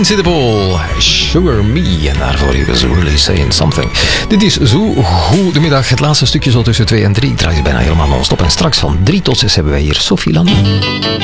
Vince de Paul, Sugar Me. En daarvoor he was really saying something. Dit is Zo Goedemiddag. Het laatste stukje zo tussen 2 en 3. Ik draai bijna helemaal non-stop. En straks van 3 tot 6 hebben wij hier Sophie Lamy.